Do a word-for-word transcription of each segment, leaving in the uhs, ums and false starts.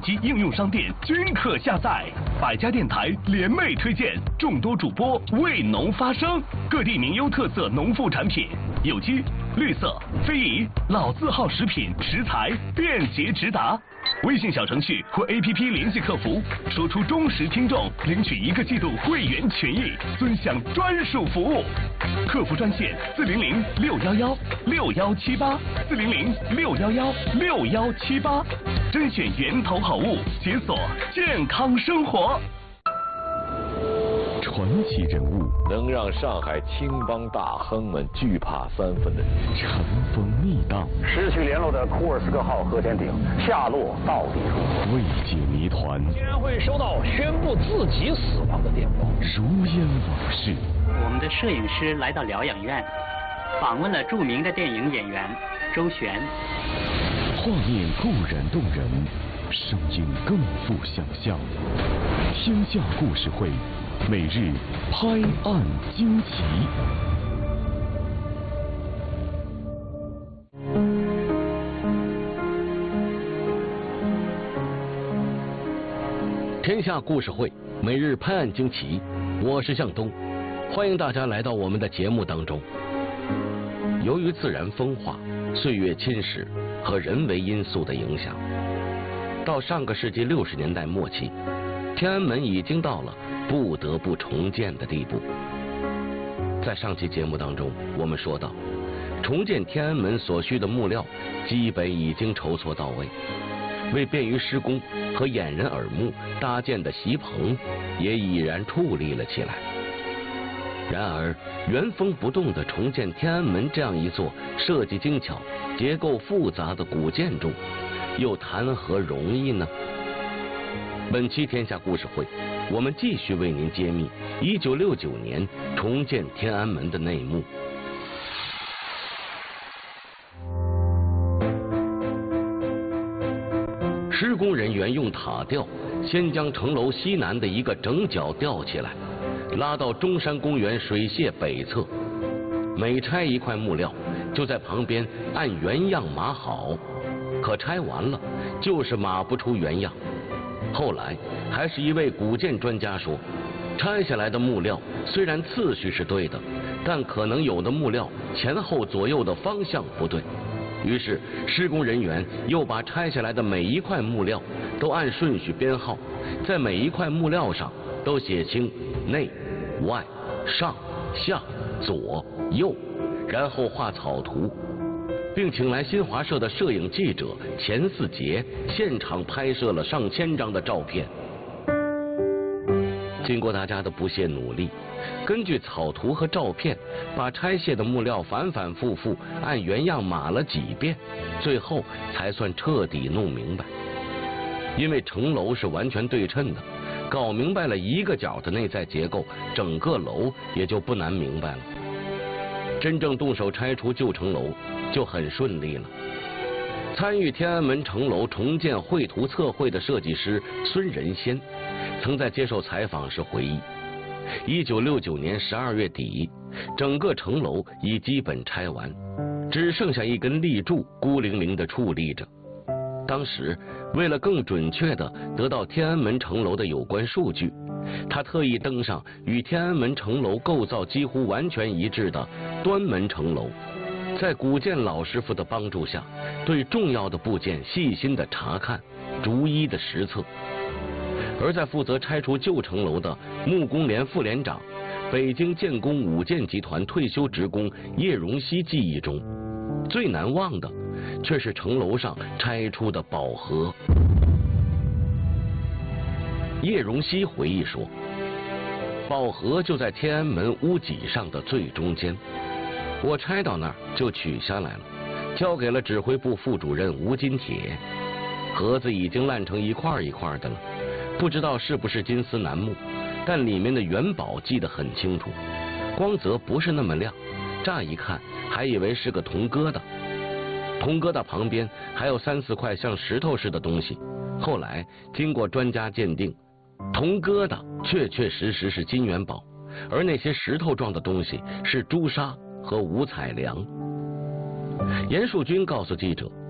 机应用商店均可下载。百家电台联袂推荐，众多主播为农发声，各地名优特色农副产品，有机、绿色、非遗、老字号食品食材便捷直达。微信小程序或 A P P 联系客服，说出忠实听众，领取一个季度会员权益，尊享专属服务。客服专线四零零六幺幺六幺七八四零零六幺幺六幺七八，甄选源头好物，解锁健康生活。 传奇人物， 能让上海青帮大亨们惧怕三分的人， 尘封密档， 失去联络的库尔斯克号核潜艇下落到底如何？ 未解谜团， 竟然会收到宣布自己死亡的电报， 如烟往事。 我们的摄影师来到疗养院，访问了著名的电影演员周璇。 画面固然动人，声音更富想象。天下故事会，每日拍案惊奇。 天下故事会，每日拍案惊奇，我是向东，欢迎大家来到我们的节目当中。由于自然风化、岁月侵蚀和人为因素的影响，到上个世纪六十年代末期，天安门已经到了不得不重建的地步。在上期节目当中，我们说到，重建天安门所需的木料基本已经筹措到位，为便于施工和掩人耳目搭建的席棚也已然矗立了起来。然而，原封不动地重建天安门这样一座设计精巧、结构复杂的古建筑，又谈何容易呢？本期天下故事会，我们继续为您揭秘一九六九年重建天安门的内幕。施工人员用塔吊先将城楼西南的一个整角吊起来，拉到中山公园水榭北侧。每拆一块木料，就在旁边按原样码好，可拆完了就是码不出原样。后来还是一位古建专家说，拆下来的木料虽然次序是对的，但可能有的木料前后左右的方向不对。于是施工人员又把拆下来的每一块木料都按顺序编号，在每一块木料上都写清内、外、上、下、左、右，然后画草图，并请来新华社的摄影记者钱四杰现场拍摄了上千张的照片。经过大家的不懈努力，根据草图和照片，把拆卸的木料反反复复按原样码了几遍，最后才算彻底弄明白。因为城楼是完全对称的，搞明白了一个角的内在结构，整个楼也就不难明白了。真正动手拆除旧城楼就很顺利了。参与天安门城楼重建绘图测绘的设计师孙仁先曾在接受采访时回忆，一九六九年十二月底，整个城楼已基本拆完，只剩下一根立柱孤零零地矗立着。当时为了更准确地得到天安门城楼的有关数据，他特意登上与天安门城楼构造几乎完全一致的端门城楼，在古建老师傅的帮助下，对重要的部件细心地查看，逐一的实测。而在负责拆除旧城楼的木工连副连长、北京建工五建集团退休职工叶荣熙记忆中，最难忘的却是城楼上拆出的宝盒。叶荣熙回忆说，宝盒就在天安门屋脊上的最中间，我拆到那儿就取下来了，交给了指挥部副主任吴金铁。盒子已经烂成一块一块的了，不知道是不是金丝楠木，但里面的元宝记得很清楚，光泽不是那么亮，乍一看还以为是个铜疙瘩。铜疙瘩旁边还有三四块像石头似的东西，后来经过专家鉴定，铜疙瘩确确实实是金元宝，而那些石头状的东西是朱砂和五彩梁。严树军告诉记者，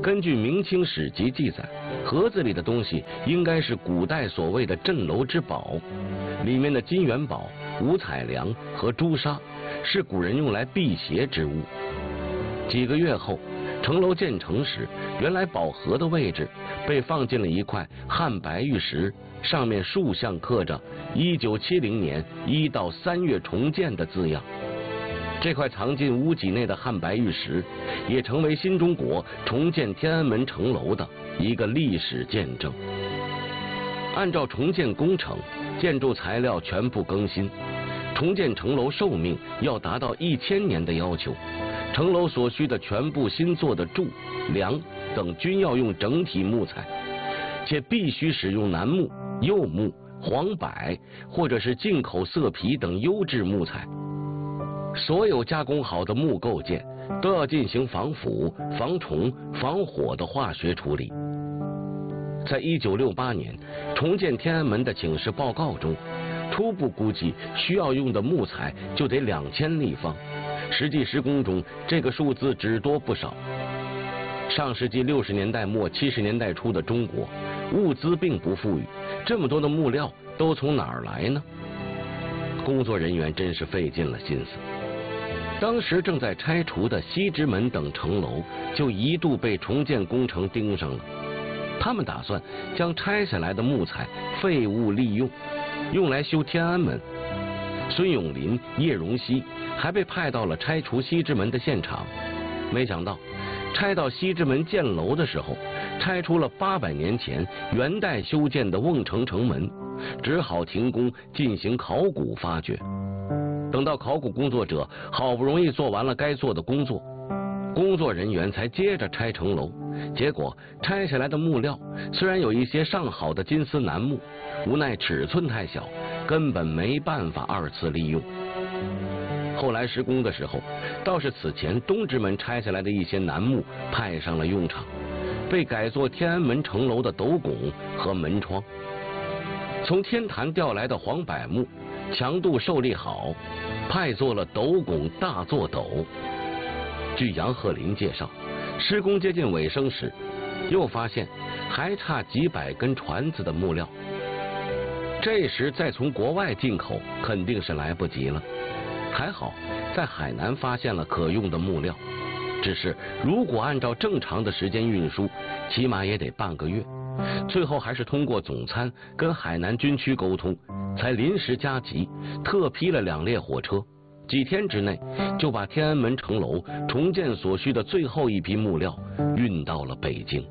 根据明清史籍记载，盒子里的东西应该是古代所谓的镇楼之宝，里面的金元宝、五彩梁和朱砂是古人用来辟邪之物。几个月后，城楼建成时，原来宝盒的位置被放进了一块汉白玉石，上面竖向刻着一九七零年一到三月重建的字样。这块藏进屋脊内的汉白玉石，也成为新中国重建天安门城楼的一个历史见证。按照重建工程，建筑材料全部更新，重建城楼寿命要达到一千年的要求。城楼所需的全部新做的柱、梁等均要用整体木材，且必须使用楠木、柚木、黄柏或者是进口色皮等优质木材。所有加工好的木构件都要进行防腐、防虫、防火的化学处理。在一九六八年重建天安门的请示报告中，初步估计需要用的木材就得两千立方，实际施工中这个数字只多不少。上世纪六十年代末七十年代初的中国，物资并不富裕，这么多的木料都从哪儿来呢？工作人员真是费尽了心思。当时正在拆除的西直门等城楼就一度被重建工程盯上了，他们打算将拆下来的木材废物利用，用来修天安门。孙永林、叶荣熙还被派到了拆除西直门的现场，没想到拆到西直门建楼的时候，拆出了八百年前元代修建的瓮城城门，只好停工进行考古发掘。等到考古工作者好不容易做完了该做的工作，工作人员才接着拆城楼。结果拆下来的木料虽然有一些上好的金丝楠木，无奈尺寸太小，根本没办法二次利用。后来施工的时候，倒是此前东直门拆下来的一些楠木派上了用场，被改作天安门城楼的斗拱和门窗。从天坛调来的黄柏木强度受力好，派作了斗拱大座斗。据杨鹤林介绍，施工接近尾声时，又发现还差几百根船子的木料。这时再从国外进口肯定是来不及了。还好在海南发现了可用的木料，只是如果按照正常的时间运输，起码也得半个月。最后还是通过总参跟海南军区沟通，才临时加急，特批了两列火车，几天之内就把天安门城楼重建所需的最后一批木料运到了北京。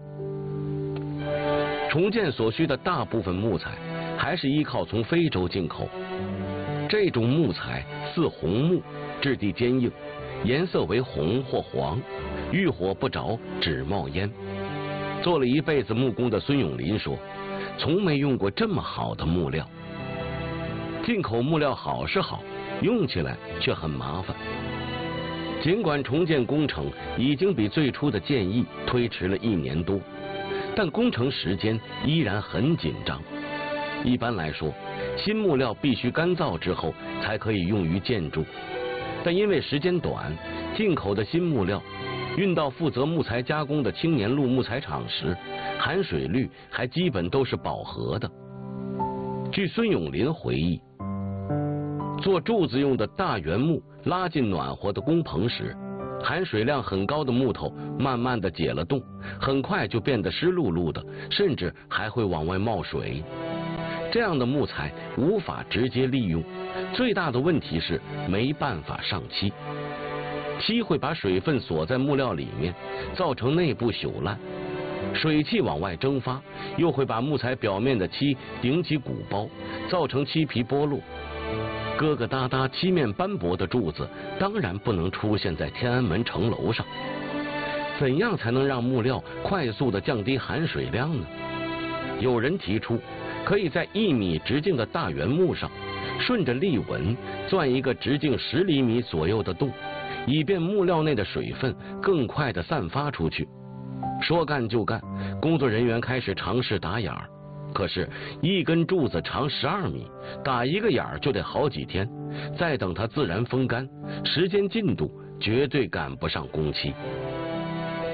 重建所需的大部分木材还是依靠从非洲进口，这种木材似红木，质地坚硬，颜色为红或黄，遇火不着，只冒烟。做了一辈子木工的孙永林说，从没用过这么好的木料。进口木料好是好，用起来却很麻烦。尽管重建工程已经比最初的建议推迟了一年多，但工程时间依然很紧张。一般来说，新木料必须干燥之后才可以用于建筑，但因为时间短，进口的新木料运到负责木材加工的青年路木材厂时，含水率还基本都是饱和的。据孙永林回忆，做柱子用的大圆木拉进暖和的工棚时，含水量很高的木头慢慢的解了冻，很快就变得湿漉漉的，甚至还会往外冒水。这样的木材无法直接利用，最大的问题是没办法上漆。漆会把水分锁在木料里面，造成内部朽烂，水汽往外蒸发，又会把木材表面的漆顶起鼓包，造成漆皮剥落。疙疙瘩瘩、漆面斑驳的柱子当然不能出现在天安门城楼上。怎样才能让木料快速的降低含水量呢？有人提出，可以在一米直径的大圆木上，顺着立纹钻一个直径十厘米左右的洞，以便木料内的水分更快地散发出去。说干就干，工作人员开始尝试打眼儿。可是，一根柱子长十二米，打一个眼儿就得好几天，再等它自然风干，时间进度绝对赶不上工期。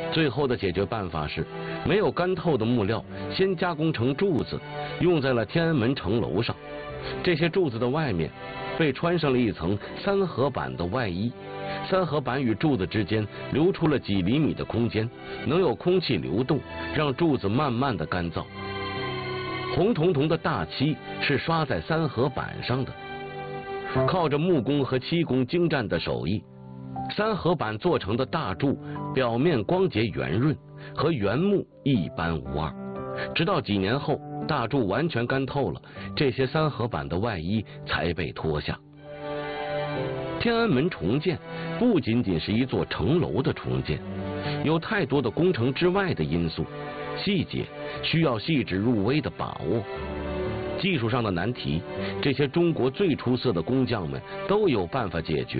最后的解决办法是，没有干透的木料先加工成柱子，用在了天安门城楼上。这些柱子的外面被穿上了一层三合板的外衣，三合板与柱子之间留出了几厘米的空间，能有空气流动，让柱子慢慢的干燥。红彤彤的大漆是刷在三合板上的。靠着木工和漆工精湛的手艺，三合板做成的大柱表面光洁圆润，和原木一般无二。直到几年后，大柱完全干透了，这些三合板的外衣才被脱下。天安门重建不仅仅是一座城楼的重建，有太多的工程之外的因素，细节需要细致入微的把握。技术上的难题，这些中国最出色的工匠们都有办法解决。